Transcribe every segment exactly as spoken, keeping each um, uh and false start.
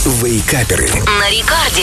Вейкаперы на рекорде.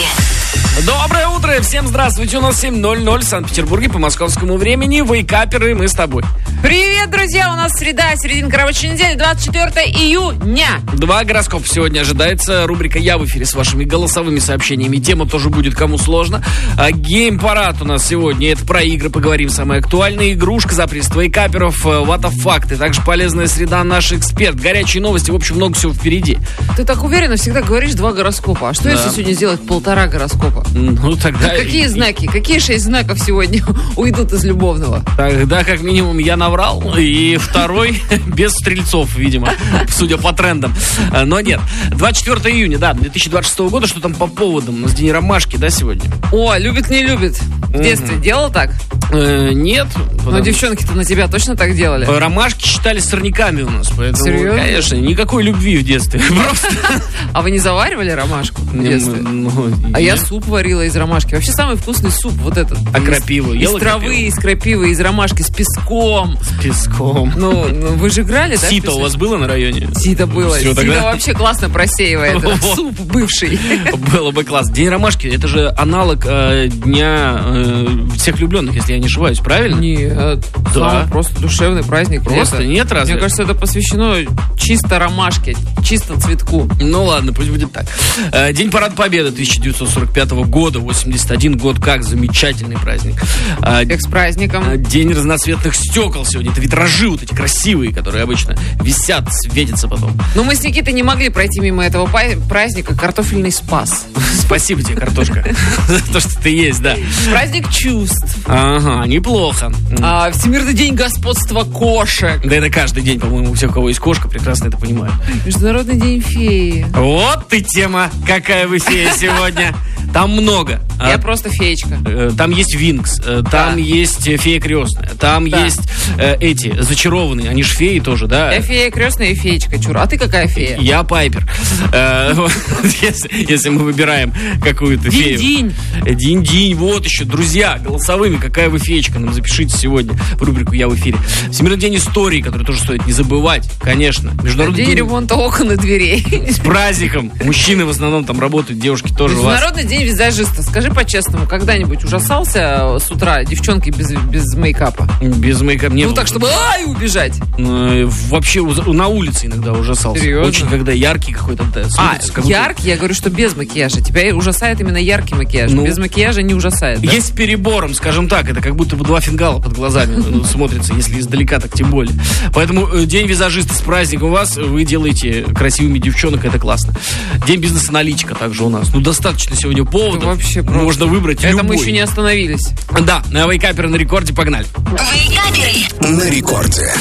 Доброе утро, всем здравствуйте. У нас семь ноль ноль в Санкт-Петербурге по московскому времени. Вейкаперы, мы с тобой. Привет, друзья! У нас среда, серединка рабочей недели, двадцать четвёртого июня. Два гороскопа сегодня ожидается. Рубрика «Я в эфире» с вашими голосовыми сообщениями. Тема тоже будет «Кому сложно». А гейм-парад у нас сегодня. Это про игры поговорим. Самая актуальная игрушка за приз вейкаперов. What the fuck. Также полезная среда, наш эксперт. Горячие новости. В общем, много всего впереди. Ты так уверенно всегда говоришь два гороскопа. А что Да. если сегодня сделать полтора гороскопа? Ну, тогда... Какие знаки? Какие шесть знаков сегодня уйдут из любовного? Тогда, как минимум, я наврал. И второй без стрельцов, видимо, судя по трендам. Но нет. двадцать четвёртого июня, да, две тысячи двадцать шестого года. Что там по поводам? У нас день ромашки, да, сегодня? О, любит, не любит. В детстве Мгм. делал так? Э, нет. Но потому- девчонки-то на тебя точно так делали? Ромашки считались сорняками у нас. Поэтому, Серьезно? конечно, никакой любви в детстве. Просто. А вы не заваривали ромашку в детстве? Ну, А я суп варила из ромашки. Вообще самый вкусный суп вот этот. А крапиву? Из, Ела из травы, крапиву? из крапивы, из ромашки, с песком. С песком. Ну, ну, вы же играли, да? в Сито у песок? вас было на районе? Сито было. Всё, Сито тогда- вообще классно просеивает. Вот. Суп бывший. Было бы класс. День ромашки, это же аналог э, дня э, всех влюбленных, если я не ошибаюсь, правильно? Нет, Да. самый просто душевный праздник. Просто лета. нет, разве? Мне кажется, это посвящено чисто ромашке, чисто цветку. Ну ладно, пусть будет так. Э, День Парад Победы тысяча девятьсот сорок пятого года, восемьдесят один год, как замечательный праздник. Э, Всех с праздником. э, День разноцветных стекол сегодня. Это витражи вот эти красивые, которые обычно висят, светятся потом. Но мы с Никитой не могли пройти мимо этого па- праздника «Картофельный спас». Спасибо тебе, картошка, за то, что ты есть, да. Праздник чувств. Ага, неплохо. А, Всемирный день господства кошек. Да это каждый день, по-моему, у всех, у кого есть кошка, прекрасно это понимают. Международный день феи. Вот ты тема, какая вы фея сегодня. Там много. Я А, просто феечка. э, Там есть Винкс, э, там Да. есть э, фея крестная, там Да. есть э, эти зачарованные, они же феи тоже, да? Я фея крестная и феечка, чур. А ты какая фея? Я Пайпер. Э, вот, Если если мы выбираем какую-то фею. Динь-динь. Э, Динь-динь, вот еще. Друзья, голосовыми, какая вы феечка, нам запишите сегодня в рубрику «Я в эфире». Всемирный день истории, который тоже стоит не забывать, конечно. Международный День ремонта окон и дверей. с праздником. Мужчины в основном там работают, девушки тоже у вас. Международный день визажиста. Скажи по-честному, когда-нибудь ужасался с утра девчонкой без, без мейкапа? Без мейкапа не Ну было. так, чтобы ай, убежать. Э, Вообще у- на улице иногда ужасался. Серьезно? Очень, когда яркий какой-то. да, А, смотрится, как будто- яркий, я говорю, что без макияжа. Тебя ужасает именно яркий макияж. Ну, без макияжа не ужасает. Да? Есть с перебором, скажем так. Это как будто бы два фингала под глазами ну, смотрится, если издалека, так тем более. Поэтому э, день визажиста с праздником у вас. Вы делаете красивыми девчонок, это классно. День бизнес-аналитика также у нас. Ну, достаточно сегодня поводов. Это вообще просто. Можно выбрать Это любой. мы еще не остановились. Да, на Вейкаперы на рекорде, погнали. Вейкаперы. на рекорде.